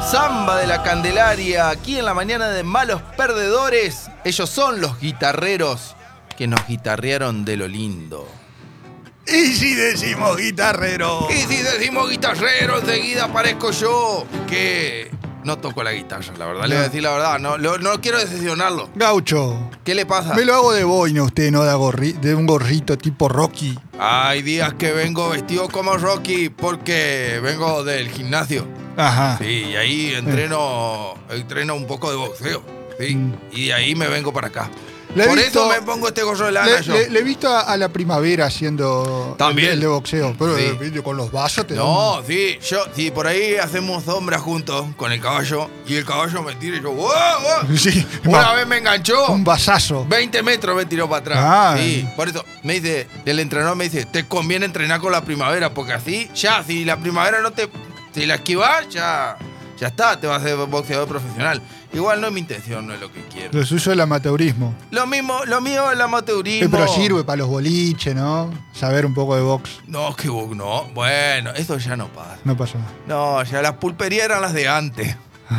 Samba de la Candelaria, aquí en la mañana de Malos Perdedores. Ellos son los guitarreros que nos guitarrearon de lo lindo. ¿Y si decimos guitarrero? Y si decimos guitarrero, enseguida aparezco yo, que no toco la guitarra, la verdad. Le voy a decir la verdad, no quiero decepcionarlo. Gaucho, ¿Qué le pasa? me lo hago de boina usted, no de un gorrito tipo Rocky. Hay días que vengo vestido como Rocky porque vengo del gimnasio. Ajá. Sí, y ahí entreno un poco de boxeo. Sí, y de ahí me vengo para acá. Por eso me pongo este gorro de lana yo. Le he visto a la Primavera haciendo también el de boxeo, pero sí. Con los vasos te no, sí, sí, por ahí hacemos sombra juntos con el caballo y el caballo me tira y yo ¡wow! Sí, Una vez me enganchó. Un vasazo. 20 metros me tiró para atrás. Ah. Sí, por eso me dice, el entrenador me dice, te conviene entrenar con la Primavera porque así, ya, si la Primavera no te... Si la esquivas, ya está, te vas a ser boxeador profesional. Igual no es mi intención, no es lo que quiero. Lo suyo es el amateurismo. Lo mío es el amateurismo. Pero sirve para los boliches, ¿no? Saber un poco de box. No, que no. Bueno, eso ya no pasa. No pasa nada. No, ya las pulperías eran las de antes.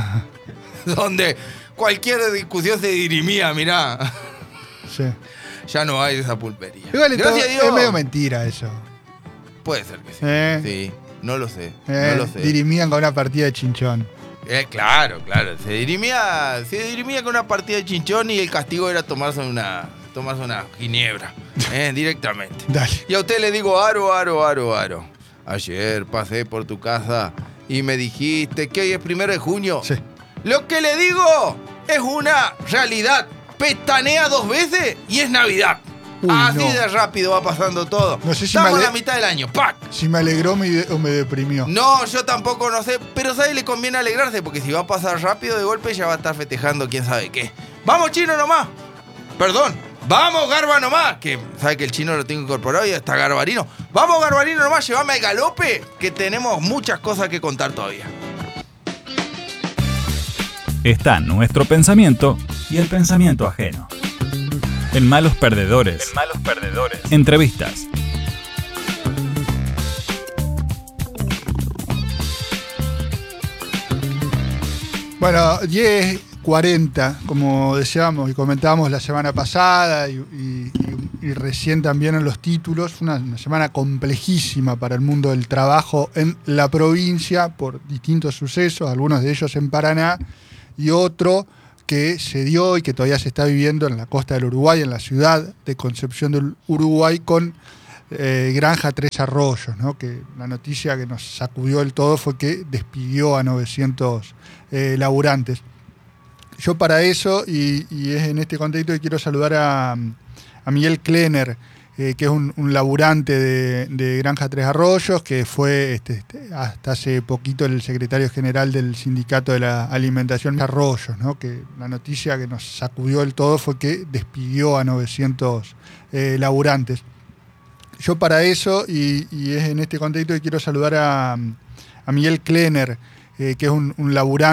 Donde cualquier discusión se dirimía, mirá. Sí. Ya no hay esa pulpería. Igual Gracias a Dios. Es medio mentira eso. Puede ser que sí. Sí, no lo sé. No lo sé. Dirimían con una partida de chinchón. Claro. Se dirimía con una partida de chinchón y el castigo era tomarse una ginebra. Directamente. Dale. Y a usted le digo, Aro. Ayer pasé por tu casa y me dijiste que hoy es 1 de junio. Sí. Lo que le digo es una realidad. Pestanea 2 veces y es Navidad. Uy, así no. de rápido va pasando todo. No sé si estamos a la mitad del año. ¡Pac! Si me alegró o me deprimió. No, yo tampoco no sé, pero ¿sabes? Le conviene alegrarse porque si va a pasar rápido de golpe ya va a estar festejando quién sabe qué. ¡Vamos, chino nomás! Perdón, ¡vamos, Garba nomás! Que sabe que el chino lo tengo incorporado y hasta Garbarino. ¡Vamos, Garbarino nomás! Llévame al galope, que tenemos muchas cosas que contar todavía. Está nuestro pensamiento y el pensamiento ajeno. En Malos Perdedores. Entrevistas. Bueno, 10:40, como decíamos y comentábamos la semana pasada y recién también en los títulos, una semana complejísima para el mundo del trabajo en la provincia por distintos sucesos, algunos de ellos en Paraná y otro que se dio y que todavía se está viviendo en la costa del Uruguay, en la ciudad de Concepción del Uruguay, con Granja Tres Arroyos, ¿no? Que la noticia que nos sacudió del todo fue que despidió a 900 laburantes. Yo para eso, y es en este contexto que quiero saludar a Miguel Klenner, que es un laburante de Granja Tres Arroyos, que fue hasta hace poquito el secretario general del Sindicato de la Alimentación Arroyos, ¿no? Que la noticia que nos sacudió del todo fue que despidió a 900 laburantes. Yo para eso, y es en este contexto que quiero saludar a Miguel Klenner, que es un laburante